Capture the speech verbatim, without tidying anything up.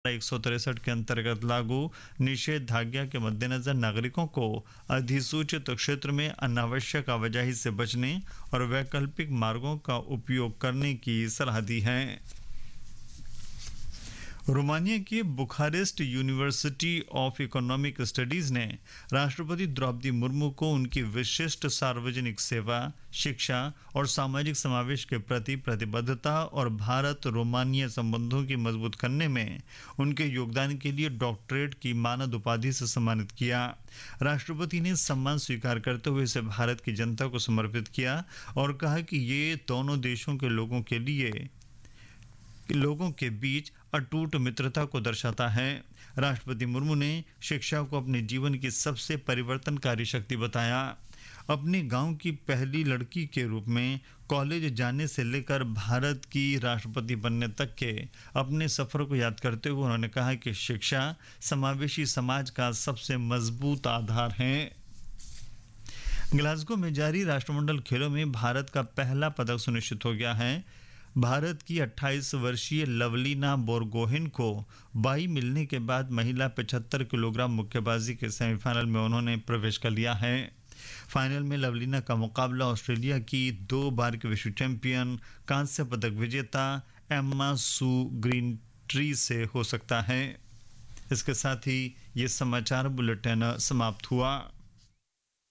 एक सौ तिरसठ के अंतर्गत लागू निषेधाज्ञा के मद्देनजर नागरिकों को अधिसूचित क्षेत्र में अनावश्यक आवाजाही से बचने और वैकल्पिक मार्गों का उपयोग करने की सलाह दी है। रोमानिया की Bucharest university of economic studies ने राष्ट्रपति द्रौपदी मुर्मू को उनकी विशिष्ट सार्वजनिक सेवा, शिक्षा और सामाजिक समावेश के प्रति प्रतिबद्धता और भारत रोमानिया संबंधों की मजबूत करने में उनके योगदान के लिए डॉक्टरेट की मानद उपाधि से सम्मानित किया। राष्ट्रपति ने सम्मान स्वीकार करते हुए इसे भारत की जनता को समर्पित किया और कहा कि ये दोनों देशों के लोगों के लिए लोगों के बीच अटूट मित्रता को दर्शाता है। राष्ट्रपति मुर्मू ने शिक्षा को अपने जीवन की सबसे परिवर्तनकारी शक्ति बताया। अपने गांव की पहली लड़की के रूप में कॉलेज जाने से लेकर भारत की राष्ट्रपति बनने तक के अपने सफर को याद करते हुए उन्होंने कहा कि शिक्षा समावेशी समाज का सबसे मजबूत आधार है। ग्लासगो में जारी राष्ट्रमंडल खेलों में भारत का पहला पदक सुनिश्चित हो गया है। भारत की अट्ठाईस वर्षीय लवलीना बोरगोहेन को बाई मिलने के बाद महिला पचहत्तर किलोग्राम मुक्केबाजी के सेमीफाइनल में उन्होंने प्रवेश कर लिया है। फाइनल में लवलीना का मुकाबला ऑस्ट्रेलिया की दो बार के विश्व चैंपियन कांस्य पदक विजेता एम्मा सू ग्रीनट्री से हो सकता है। इसके साथ ही ये समाचार बुलेटिन समाप्त हुआ।